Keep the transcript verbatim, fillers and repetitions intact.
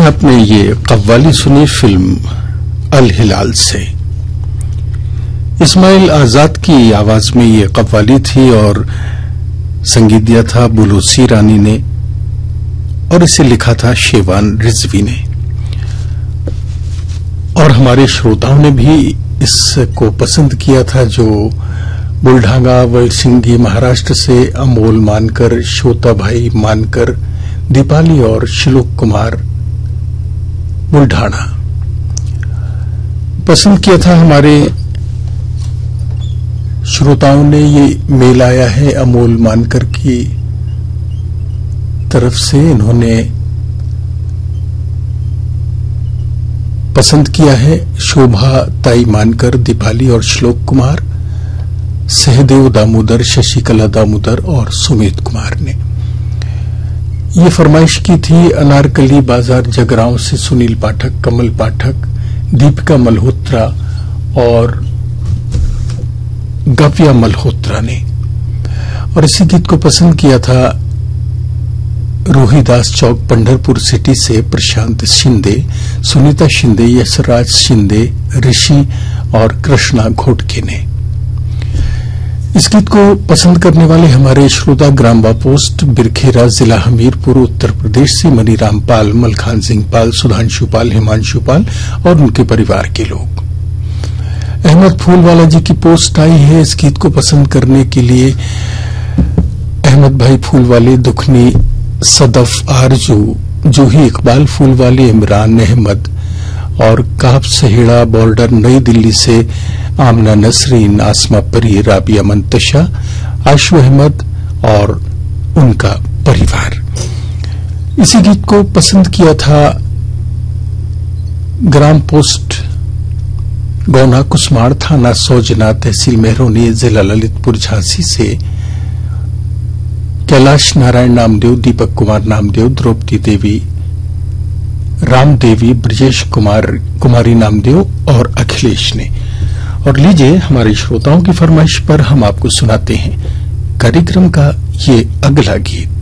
आपने ये कव्वाली सुनी फिल्म अल हिलाल से। इस्माइल आजाद की आवाज में ये कव्वाली थी और संगीत दिया था बुलूसी रानी ने और इसे लिखा था शेवान रिजवी ने। और हमारे श्रोताओं ने भी इसको पसंद किया था, जो बुलढाणा वलसिंगी महाराष्ट्र से अमोल मानकर, श्रोता भाई मानकर, दीपाली और श्लोक कुमार बुलढाणा पसंद किया था। हमारे श्रोताओं ने ये मेल आया है अमोल मानकर की तरफ से, इन्होंने पसंद किया है शोभा ताई मानकर, दीपाली और श्लोक कुमार, सहदेव दामोदर, शशिकला दामोदर और सुमित कुमार ने। ये फरमाइश की थी अनारकली बाजार जगरांव से सुनील पाठक, कमल पाठक, दीपिका मल्होत्रा और गव्या मल्होत्रा ने। और इसी गीत को पसंद किया था रोहिदास चौक पंढरपुर सिटी से प्रशांत शिंदे, सुनीता शिंदे, यशराज शिंदे, ऋषि और कृष्णा घोटके ने। इस गीत को पसंद करने वाले हमारे श्रोता ग्रामवा पोस्ट बिरखेरा, जिला हमीरपुर, उत्तर प्रदेश से मनीराम पाल, मलखान सिंह पाल, सुधांशु पाल, हिमांशु पाल और उनके परिवार के लोग। अहमद फूलवाला जी की पोस्ट आई है इस गीत को पसंद करने के लिए। अहमद भाई फूलवाले, दुखनी, सदफ आरजू, जूही इकबाल फूलवाले, इमरान अहमद और काब सहेड़ा बॉर्डर नई दिल्ली से आमना नसरीन, आसमा परी, राबिया मंतशा, आशु अहमद और उनका परिवार। इसी गीत को पसंद किया था ग्राम पोस्ट गौना कुसमाड़, थाना सौजना, तहसील मेहरोनी, जिला ललितपुर झांसी से कैलाश नारायण नामदेव, दीपक कुमार नामदेव, द्रौपदी देवी, राम देवी, ब्रजेश कुमार, कुमारी नामदेव और अखिलेश ने। और लीजिए हमारे श्रोताओं की फरमाइश पर हम आपको सुनाते हैं कार्यक्रम का ये अगला गीत।